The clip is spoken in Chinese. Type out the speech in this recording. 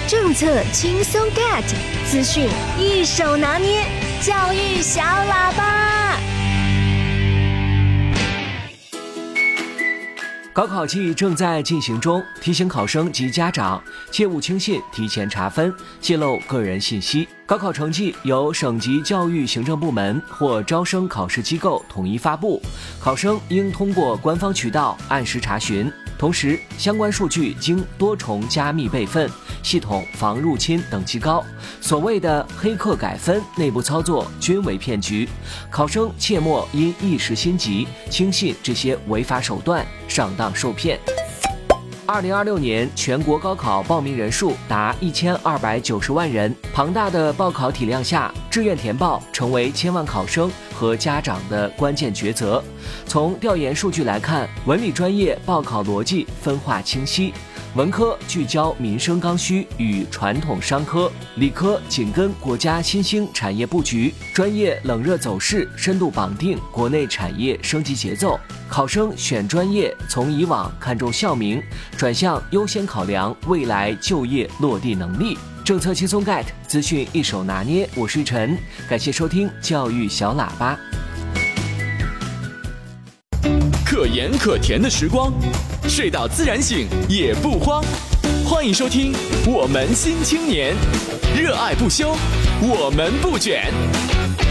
政策轻松 get， 资讯一手拿捏，教育小喇叭。 高考季正在进行中，提醒考生及家长切勿轻信提前查分、泄露个人信息。高考成绩由省级教育行政部门或招生考试机构统一发布，考生应通过官方渠道按时查询。同时，相关数据经多重加密备份，系统防入侵等级高。所谓的黑客改分、内部操作均为骗局，考生切莫因一时心急轻信这些违法手段，上当受骗。2026年全国高考报名人数达1290万人，庞大的报考体量下，志愿填报成为千万考生和家长的关键抉择。从调研数据来看，文理专业报考逻辑分化清晰，文科聚焦民生刚需与传统商科，理科紧跟国家新兴产业布局，专业冷热走势深度绑定国内产业升级节奏。考生选专业从以往看重校名，转向优先考量未来就业落地能力。政策轻松 get， 资讯一手拿捏。我是陈，感谢收听教育小喇叭。 可盐可甜的时光，睡到自然醒也不慌。欢迎收听我们新青年，热爱不休，我们不卷。